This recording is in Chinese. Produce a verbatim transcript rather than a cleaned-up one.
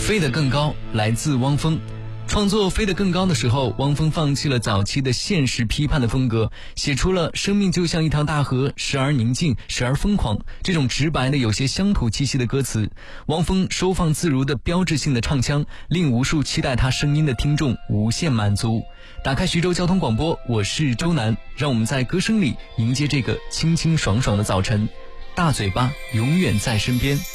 飞得更高来自汪峰。创作《飞得更高》的时候，汪峰放弃了早期的现实批判的风格，写出了生命就像一条大河，时而宁静，时而疯狂，这种直白的有些乡土气息的歌词。汪峰收放自如的标志性的唱腔，令无数期待他声音的听众无限满足。打开徐州交通广播，我是周南，让我们在歌声里迎接这个清清爽爽的早晨。大嘴巴永远在身边。